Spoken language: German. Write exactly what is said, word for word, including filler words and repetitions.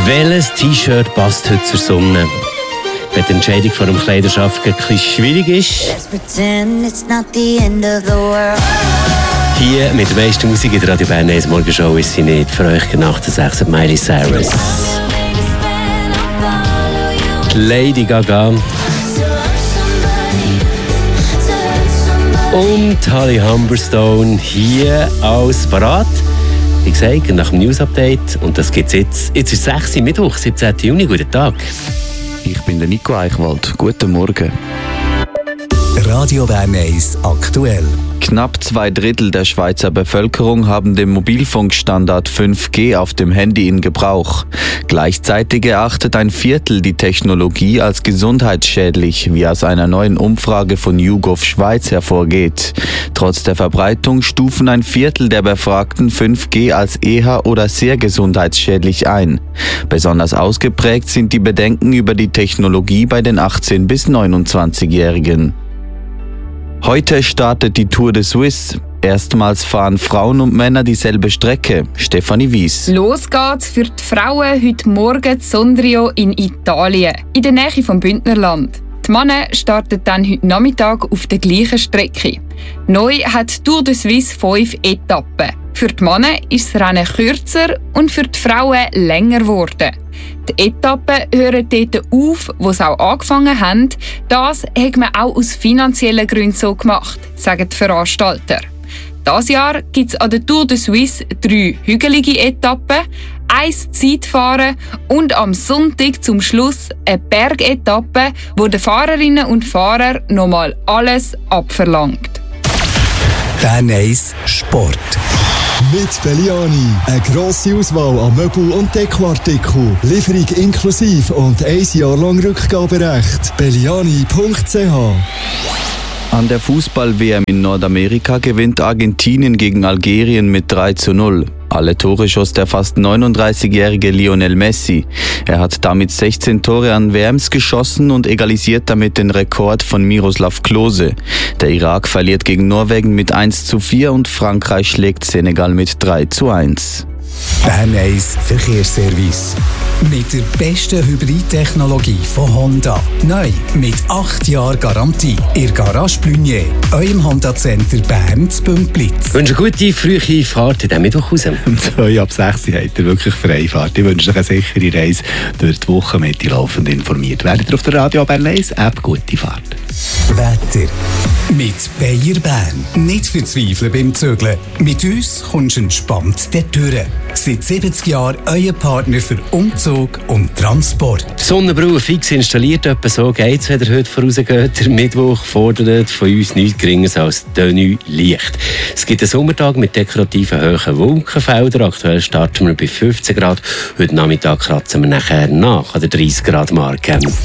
Welches T-Shirt passt heute zur Sonne? Wenn die Entscheidung vor dem Kleiderschaft ein bisschen schwierig ist. Hier mit der meisten Musik in der Radio Bern eins Morgenshow ist sie nicht. Für euch nach der sechs Miley Cyrus. Lady Gaga. Und Holly Humberstone hier als Parat. Wie gesagt, nach dem News-Update. Und das gibt es jetzt. Jetzt ist es sechs Uhr Mittwoch, siebzehnten Juni. Guten Tag. Ich bin der Nico Eichwald. Guten Morgen. Radio Bern eins aktuell. Knapp zwei Drittel der Schweizer Bevölkerung haben den Mobilfunkstandard fünf G auf dem Handy in Gebrauch. Gleichzeitig erachtet ein Viertel die Technologie als gesundheitsschädlich, wie aus einer neuen Umfrage von YouGov Schweiz hervorgeht. Trotz der Verbreitung stufen ein Viertel der Befragten fünf G als eher oder sehr gesundheitsschädlich ein. Besonders ausgeprägt sind die Bedenken über die Technologie bei den achtzehn- bis neunundzwanzigjährigen. Heute startet die Tour de Suisse. Erstmals fahren Frauen und Männer dieselbe Strecke. Stefanie Wies. Los geht's für die Frauen heute Morgen in Sondrio in Italien, in der Nähe vom Bündnerland. Die Männer starten dann heute Nachmittag auf der gleichen Strecke. Neu hat die Tour de Suisse fünf Etappen. Für die Männer ist das Rennen kürzer und für die Frauen länger geworden. Die Etappen hören dort auf, wo sie auch angefangen haben. Das hat man auch aus finanziellen Gründen so gemacht, sagen die Veranstalter. Dieses Jahr gibt es an der Tour de Suisse drei hügelige Etappen, ein Zeitfahren und am Sonntag zum Schluss eine Bergetappe, wo den Fahrerinnen und Fahrern nochmal alles abverlangt. Bern eins Sport. Mit Belliani. Eine grosse Auswahl an Möbel- und Dekoartikeln. Lieferung inklusive und ein Jahr lang Rückgaberecht. belliani punkt c h. An der Fußball-W M in Nordamerika gewinnt Argentinien gegen Algerien mit drei zu null. Alle Tore schoss der fast neununddreißigjährige Lionel Messi. Er hat damit sechzehn Tore an W Ms geschossen und egalisiert damit den Rekord von Miroslav Klose. Der Irak verliert gegen Norwegen mit eins zu vier und Frankreich schlägt Senegal mit drei zu eins. Bern eins Verkehrsservice. Mit der besten Hybridtechnologie von Honda. Neu mit acht Jahren Garantie. Ihr Garage Blunier, eurem Honda-Center Bern zu Bümplitz. Ich wünsche eine gute, frühe Fahrt in diesem Mittwoch raus. Um zwei ab sechs habt ihr wirklich freie Fahrt. Ich wünsche euch eine sichere Reise durch die Woche mit laufend informiert. Werdet ihr auf der Radio Bern eins App gute Fahrt. Wetter. Mit Bayer Bern. Nicht verzweifeln beim Zügeln. Mit uns kommst du entspannt dort durch. Seit siebzig Jahren euer Partner für Umzug und Transport. Sonnenbrille fix installiert, etwa so geht's, wenn ihr heute vorausgeht. Der Mittwoch fordert von uns nichts Geringeres als Tenue Licht. Es gibt einen Sommertag mit dekorativen hohen Wolkenfeldern. Aktuell starten wir bei fünfzehn Grad. Heute Nachmittag kratzen wir nachher nach an der dreißig Grad Marke.